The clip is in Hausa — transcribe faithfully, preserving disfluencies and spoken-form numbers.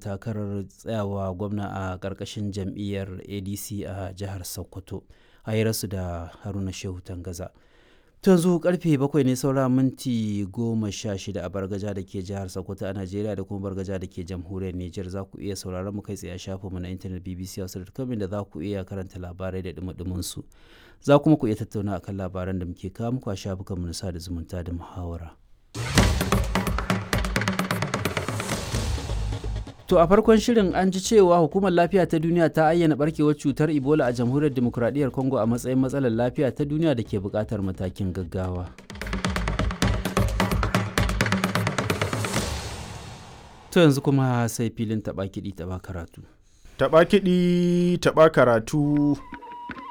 takarar tsayawa gwamna a ƙarƙashin jam'iyyar A D C a jihar Sokoto. A yi rasu da Haruna Shehu Tangaza. Yanzu karfe bakwai ne saura minti goma sha shida a Bargaja da ke jihar Sokoto a Najeriya da kuma Bargaja da ke jamhuriyar Nijar. Za ku iya sauraron mu kai tsaye a shafinmu na intanet b b c hausa dot com da za ku iya karanta labarai da dumudumin su. Za kuma ku iya tattauna akan labaran da muke kawo muku a shafukanmu na sada zumunta da muhawara. To a farkon shirin an ji cewa Hukumar Lafiya ta Duniya ta ayyana barkewar cutar Ebola a Jamhuriyar Dimokuraɗiyyar Congo a matsayin matsalar lafiya ta duniya da ke buƙatar matakin gaggawa. To yanzu kuma sai filin taɓa kiɗi taɓa karatu. Taɓa kiɗi taɓa karatu.